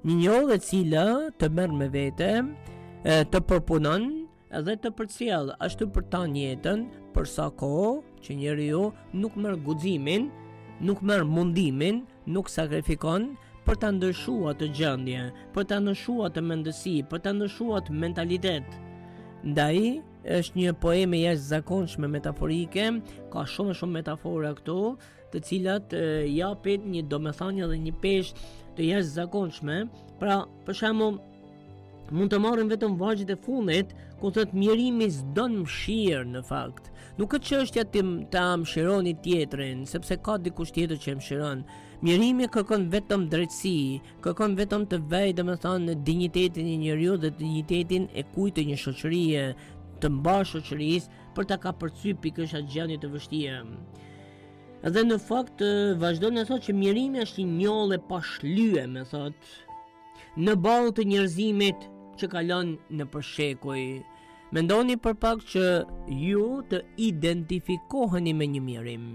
Një njollë e cila të merr me vete, të përpunon edhe të përcjell ashtu për ta jetën për sa kohë që njeriu nuk merr guximin, nuk merr mundimin, nuk sakrifikon për ta ndryshuar të gjendje, për ta ndryshuar të mendësi, për ta ndryshuar të mentalitet. Ndaj është një poeme jashtëzakonshme metaforike, ka shumë metafora këtu, të cilat japin një domethënie dhe një peshë të jashtëzakonshme. Pra, për shembull, mund të marrim vetëm vargjet e fundit, ku thotë mirimi s'don mëshirë në fakt. Nuk është çështja ta mëshironi tjetrin, sepse ka dikush tjetër që mëshiron. Mirimi kërkon vetëm drejtësi, kërkon vetëm të vejë domethënë në dinjitetin e njeriu dhe dinjitetin e kujt të një shoqërie, të mbar shoqërisë për ta kapërcyer pikërisht atë gjendje të vështirë. Edhe në fakt vazhdon të thotë që mirimi është një njollë e pashlyeme, thotë, në ballë të njerëzimit që kalon në përshekuj. Mendoni për pak që ju të identifikoheni me një mirim,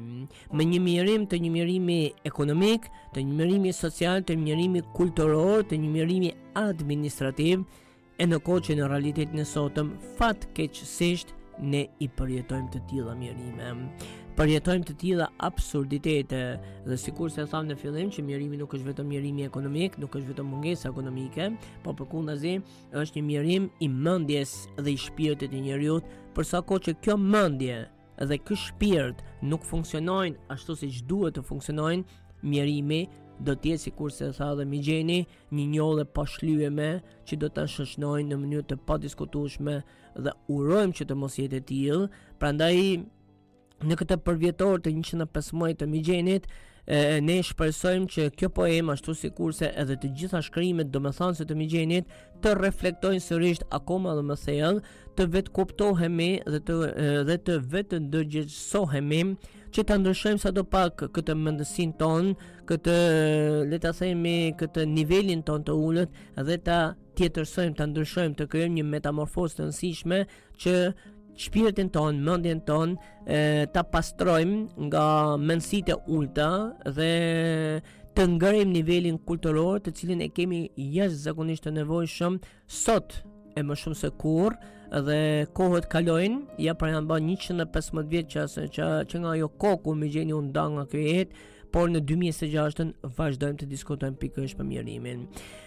të një mirimi ekonomik, të një mirimi social, të një mirimi kulturor, të një mirimi administrativ, e në kohë që në realitetin e sotëm fatkeqësisht ne i përjetojmë të tilla mirime. Përjetojmë të tilla absurditete dhe sikur se thamë në fillim që mirimi nuk është vetëm mirimi ekonomik, nuk është vetëm mungesa ekonomike, por përkundazi është një mirim i mendjes dhe i shpirtit të njeriu, për sa kohë që kjo mendje dhe ky shpirt nuk funksionojnë ashtu siç duhet të funksionojnë, mirimi do të jetë sikur se tha dhe Migjeni, një njollë e pashlyeme që do ta shoqënojnë në mënyrë të padiskutueshme dhe urojmë që të mos jetë e tillë. Prandaj në këtë përvjetor të 105 muaj të Migjenit, ne shpresojmë që kjo poemë, ashtu sikurse edhe të gjitha shkrimet domethënëse të Migjenit, të reflektojnë sërish akoma dhe më thellë, të vetë kuptohemi dhe të vetë ndërgjegjësohemi, që ta ndryshojmë sadopak këtë mendësinë tonë, këtë le ta themi këtë nivelin tonë të ulët dhe ta tjetërsojmë, ta ndryshojmë, të krijojmë një metamorfozë të rëndësishme që shpirtin ton, mendjen ton ta pastrojmë nga mendësitë e ulta dhe të ngërrim nivelin kulturor, të cilin e kemi jashtëzakonisht të nevojshëm sot e më shumë se kur, dhe kohët kalojnë, ja pra janë bën 115 vjet që nga ajo kohë kur Migjeni u nda nga kjo jetë, por në 2026 vazhdojmë të diskutojmë pikërisht për mirimin.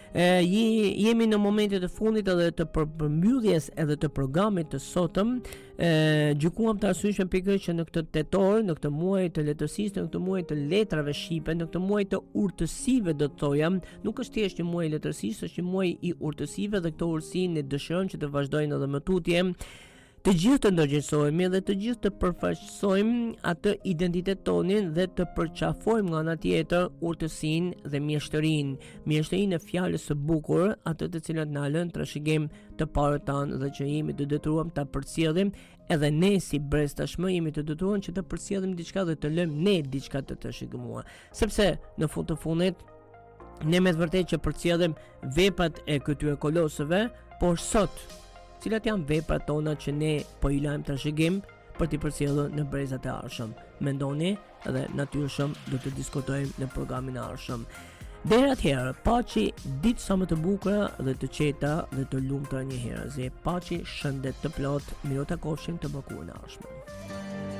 Jemi në momentet e fundit edhe të përmbylljes edhe të programit të sotëm. Gjykuam të arsyeshëm pikërisht që në këtë tetor, në këtë muaj të letërsisë, në këtë muaj të letrave shqipe, në këtë muaj të urtësive, do të thoja, nuk është thjesht një muaj i letërsisë, është një muaj i urtësive dhe këto urtësi ne dëshirojmë që të vazhdojnë edhe më tutje. Të gjithë të ndërgjegjësohemi dhe të gjithë të përfaqësojmë atë identitet tonin dhe të përqafojmë nga ana tjetër urtësinë dhe mjeshtërinë e fjalës së bukur, atë të cilat na lën trashëgim të parët tanë dhe që jemi të detyruar ta përcjellim, edhe ne si brez tashmë jemi të detyruar që të përcjellim diçka dhe të lëmë ne diçka të trashëgimuar. Sepse në fund të fundit ne me të vërtetë që përcjellim veprat e këtyre kolosëve, por sot cilat janë veprat tona që ne po i lajmë trashëgim për t'i përcjellur në brezat e ardhshëm. Mendoni dhe natyrshëm do të diskutojmë në programin e ardhshëm. Deri atëherë, paçi ditë sa më të bukura dhe të qeta dhe të lumtura një herëzi. Paçi, shëndet të plot, miru takofshim të bërkuar në ardhshme.